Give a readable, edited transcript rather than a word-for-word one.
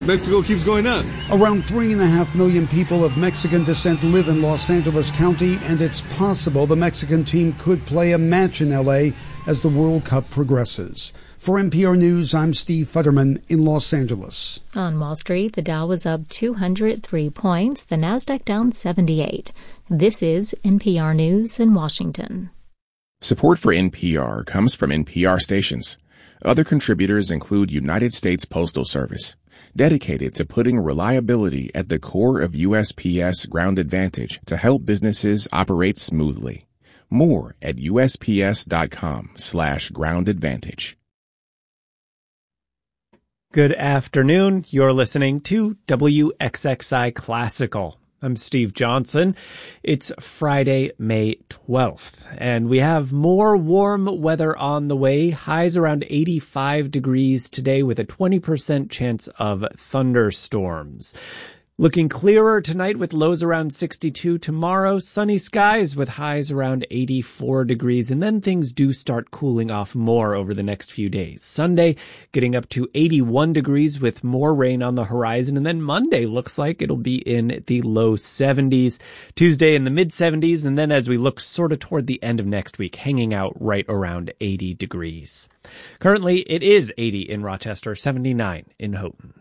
Mexico keeps going up. Around 3.5 million people of Mexican descent live in Los Angeles County, and it's possible the Mexican team could play a match in L.A. as the World Cup progresses. For NPR News, I'm Steve Futterman in Los Angeles. On Wall Street, the Dow was up 203 points, the Nasdaq down 78. This is NPR News in Washington. Support for NPR comes from NPR stations. Other contributors include United States Postal Service, dedicated to putting reliability at the core of USPS Ground Advantage to help businesses operate smoothly. More at USPS.com/Ground Advantage. Good afternoon. You're listening to WXXI Classical. I'm Steve Johnson. It's Friday, May 12th, and we have more warm weather on the way. Highs around 85 degrees today with a 20% chance of thunderstorms. Looking clearer tonight with lows around 62. Tomorrow, sunny skies with highs around 84 degrees. And then things do start cooling off more over the next few days. Sunday, getting up to 81 degrees with more rain on the horizon. And then Monday looks like it'll be in the low 70s. Tuesday in the mid 70s. And then as we look sort of toward the end of next week, hanging out right around 80 degrees. Currently, it is 80 in Rochester, 79 in Houghton.